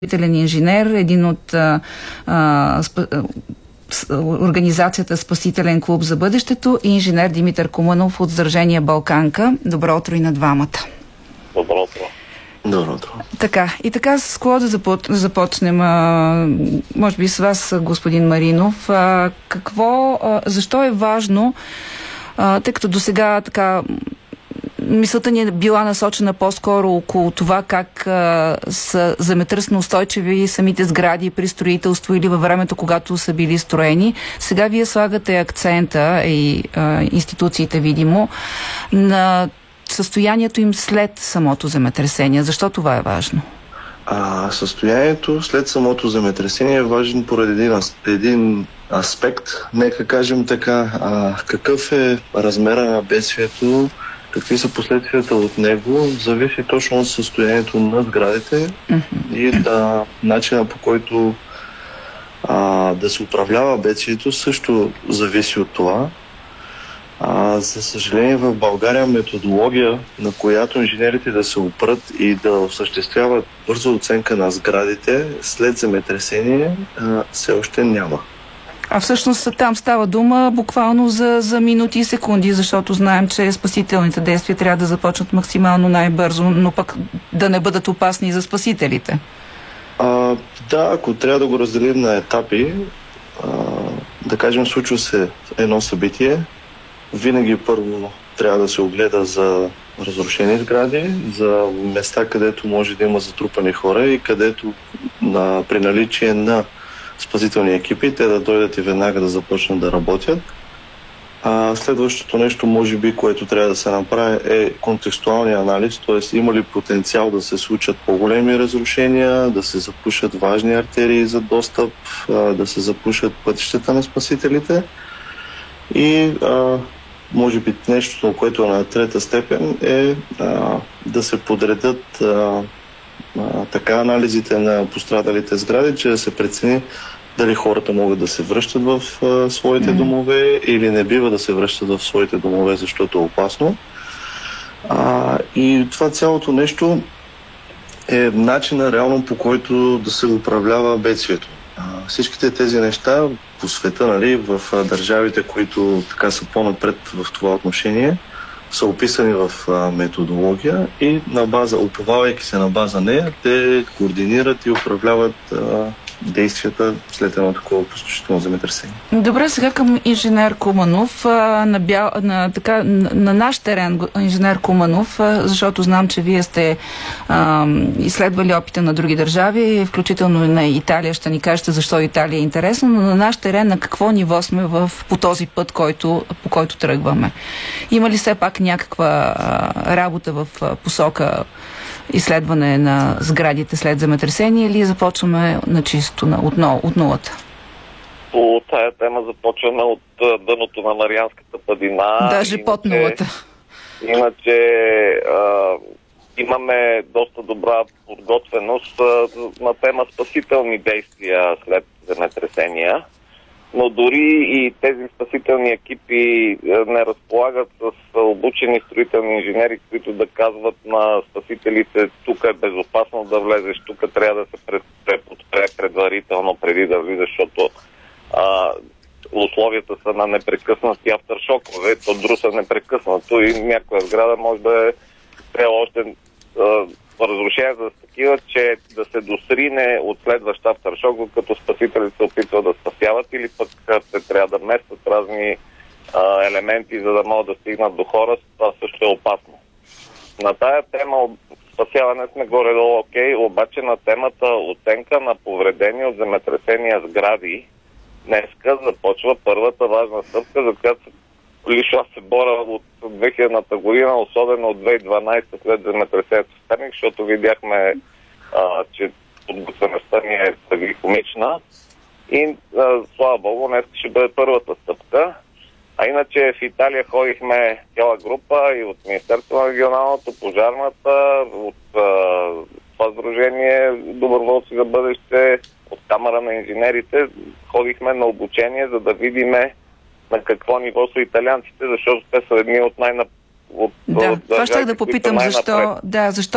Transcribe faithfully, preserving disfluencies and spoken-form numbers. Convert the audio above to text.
инженер, един от а, а, спа, а, организацията Спасителен клуб за бъдещето и инженер Димитър Куманов от Сдружение Балканка. Добро утро и на двамата. Добро утро. Добро утро. Така, и така с кого да започнем? А, може би с вас, господин Маринов. А, какво, а, защо е важно, а, тъй като до сега така мисълта ни е била насочена по-скоро около това как а, са земетръсно устойчиви самите сгради при строителство или във времето, когато са били строени. Сега вие слагате акцента и а, институциите, видимо, на състоянието им след самото земетресение. Защо това е важно? А, състоянието след самото земетресение е важен поради един, един аспект. Нека кажем така, а, какъв е размера на бедствието, какви са последствията от него, зависи точно от състоянието на сградите mm-hmm. и да, начина, по който а, да се управлява бедствието, също зависи от това. А, за съжаление, в България методология, на която инженерите да се опрат и да осъществяват бърза оценка на сградите след земетресение, а, все още няма. А всъщност там става дума буквално за, за минути и секунди, защото знаем, че спасителните действия трябва да започнат максимално най-бързо, но пък да не бъдат опасни за спасителите. А, да, ако трябва да го разделим на етапи, а, да кажем, случва се едно събитие, винаги първо трябва да се огледа за разрушени сгради, за места, където може да има затрупани хора и където на, при наличие на спасителни екипи, те да дойдат и веднага да започнат да работят. А следващото нещо, може би, което трябва да се направи, е контекстуалния анализ, т.е. има ли потенциал да се случат по-големи разрушения, да се запушат важни артерии за достъп, да се запушат пътищата на спасителите. И а, може би нещо, което е на трета степен, е а, да се подредят а, а, така анализите на пострадалите сгради, че да се прецени дали хората могат да се връщат в а, своите mm-hmm. домове или не бива да се връщат в своите домове, защото е опасно. А, и това цялото нещо е начина реално, по който да се управлява бедствието. А, всичките тези неща по света, нали, в а, държавите, които така са по-напред в това отношение, са описани в а, методология и на база, уповавайки се на база нея, те координират и управляват а, действията след едно такова посещително земетресение. Добре, сега към инженер Куманов. А, на, бял, на, така, на, на наш терен, инженер Куманов, а, защото знам, че вие сте а, изследвали опита на други държави, включително и на Италия. Ще ни кажете защо Италия е интересно, но на наш терен на какво ниво сме в, по този път, който, по който тръгваме? Има ли все пак някаква а, работа в а, посока изследване на сградите след земетресение или започваме на чисто, на, от, от нулата? По тая тема започваме от дъното на Марианската падина. Даже иначе, под нулата. Иначе а, имаме доста добра подготвеност а, на тема спасителни действия след земетресения. Но дори и тези спасителни екипи не разполагат с обучени строителни инженери, които да казват на спасителите: тук е безопасно да влезеш, тук трябва да се преподпре предварително преди да влизаш, защото а, условията са на непрекъснати авторшокове, то друса непрекъснато и някоя сграда може да е трябва още а, разрушения за такива, че да се досрине от следващ авторшок, като спасителите се опитват да спасяват, или пък се трябва да местят разни а, елементи, за да могат да стигнат до хора. Това също е опасно. На тая тема от спасяване сме горе-долу окей, обаче на темата оценка на повредени от земетресения сгради днеска започва първата важна стъпка, за която лично аз се боря от две хилядната година, особено от две хиляди и дванадесета след земетресението в Перник, защото видяхме, а, че подготвеността ни е трагикомична и а, слава Богу, днес ще бъде първата стъпка. А иначе в Италия ходихме цяла група и от Министерството на регионалното, пожарната, от а, това сдружение Доброволци за бъдеще, от Камара на инженерите. Ходихме на обучение, за да видиме на какво ниво са италианците, защото те са едни от най-напред. Да, това ще да попитам защо, да, защо